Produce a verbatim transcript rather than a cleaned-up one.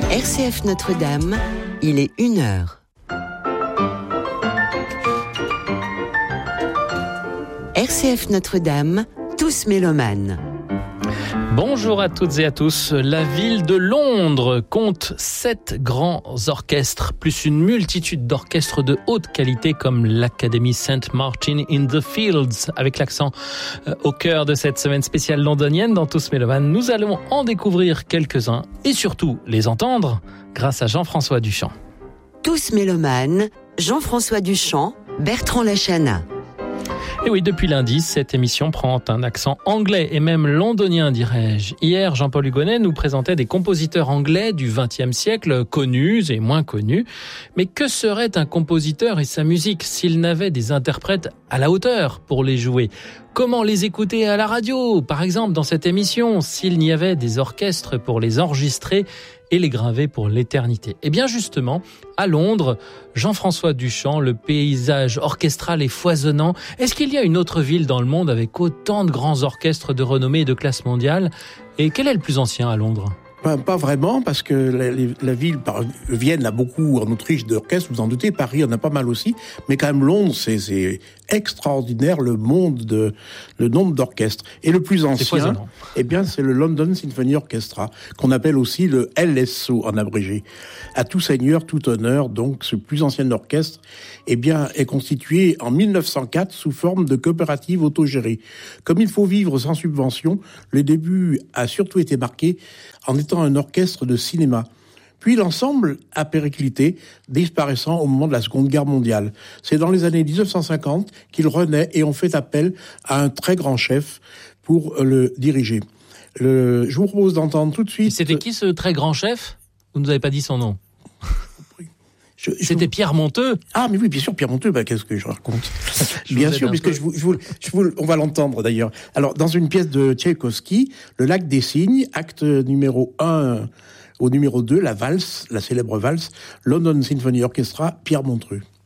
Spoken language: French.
R C F Notre-Dame, il est une heure. R C F Notre-Dame, tous mélomanes. Bonjour à toutes et à tous. La ville de Londres compte sept grands orchestres, plus une multitude d'orchestres de haute qualité comme l'Académie Saint Martin in the Fields. Avec l'accent euh, au cœur de cette semaine spéciale londonienne dans Tous Mélomanes, nous allons en découvrir quelques-uns et surtout les entendre grâce à Jean-François Duchamp. Tous mélomanes, Jean-François Duchamp, Bertrand Lachana. Et oui, depuis lundi, cette émission prend un accent anglais et même londonien, dirais-je. Hier, Jean-Paul Hugonnet nous présentait des compositeurs anglais du vingtième siècle, connus et moins connus. Mais que serait un compositeur et sa musique s'il n'avait des interprètes à la hauteur pour les jouer ? Comment les écouter à la radio, par exemple, dans cette émission, s'il n'y avait des orchestres pour les enregistrer et les graver pour l'éternité ? Eh bien justement, à Londres, Jean-François Duchamp, le paysage orchestral est foisonnant. Est-ce qu'il y a une autre ville dans le monde avec autant de grands orchestres de renommée et de classe mondiale ? Et quel est le plus ancien à Londres ? Pas, pas vraiment, parce que la, la ville, par, Vienne a beaucoup, en Autriche, d'orchestres, vous en doutez, Paris en a pas mal aussi, mais quand même Londres, c'est, c'est extraordinaire le monde de, le nombre d'orchestres. Et le plus ancien, eh bien, c'est le London Symphony Orchestra, qu'on appelle aussi le L S O en abrégé. À tout seigneur, tout honneur, donc, ce plus ancien orchestre, eh bien, est constitué en mille neuf cent quatre sous forme de coopérative autogérée. Comme il faut vivre sans subvention, le début a surtout été marqué en étant un orchestre de cinéma. Puis l'ensemble a périclité, disparaissant au moment de la Seconde Guerre mondiale. C'est dans les années dix-neuf cent cinquante qu'il renaît et on fait appel à un très grand chef pour le diriger. Le, je vous propose d'entendre tout de suite... Et c'était qui ce très grand chef ? Vous ne nous avez pas dit son nom. Je, je C'était vous... Pierre Monteux. Ah, mais oui, bien sûr, Pierre Monteux, bah, qu'est-ce que je raconte ? je Bien sûr, puisque je vous, je vous, je vous, on va l'entendre d'ailleurs. Alors, dans une pièce de Tchaïkovski, Le Lac des Cygnes, acte numéro un au numéro deux, la valse, la célèbre valse, London Symphony Orchestra, Pierre Monteux.